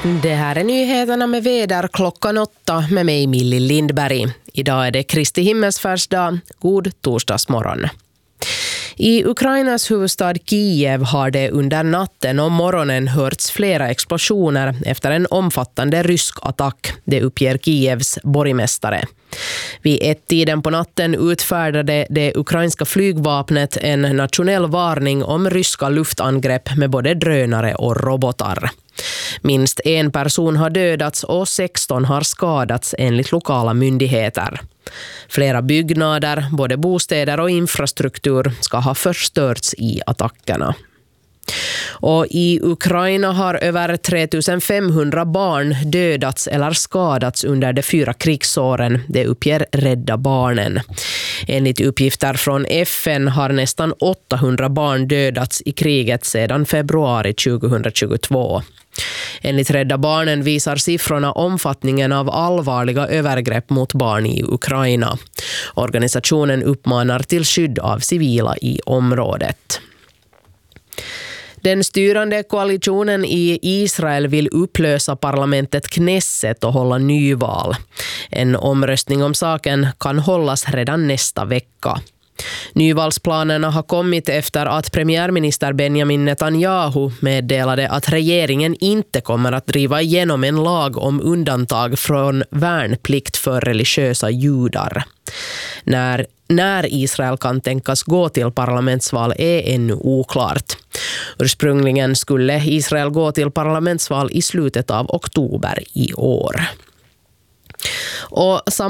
Det här är nyheterna med väder klockan 8 med mig Millie Lindberg. Idag är det Kristi himmelsfärdsdag. God torsdagsmorgon. I Ukrainas huvudstad Kiev har det under natten och morgonen hörts flera explosioner efter en omfattande rysk attack. Det uppger Kievs borgmästare. Vid 1-tiden på natten utfärdade det ukrainska flygvapnet en nationell varning om ryska luftangrepp med både drönare och robotar. Minst en person har dödats och 16 har skadats enligt lokala myndigheter. Flera byggnader, både bostäder och infrastruktur, ska ha förstörts i attackerna. Och i Ukraina har över 3500 barn dödats eller skadats under de 4 krigsåren, det uppger Rädda Barnen. Enligt uppgifter från FN har nästan 800 barn dödats i kriget sedan februari 2022. Enligt Rädda Barnen visar siffrorna omfattningen av allvarliga övergrepp mot barn i Ukraina. Organisationen uppmanar till skydd av civila i området. Den styrande koalitionen i Israel vill upplösa parlamentet Knesset och hålla nyval. En omröstning om saken kan hållas redan nästa vecka. Nyvalsplanerna har kommit efter att premiärminister Benjamin Netanyahu meddelade att regeringen inte kommer att driva igenom en lag om undantag från värnplikt för religiösa judar. När Israel kan tänkas gå till parlamentsval är ännu oklart. Ursprungligen skulle Israel gå till parlamentsval i slutet av oktober i år. Och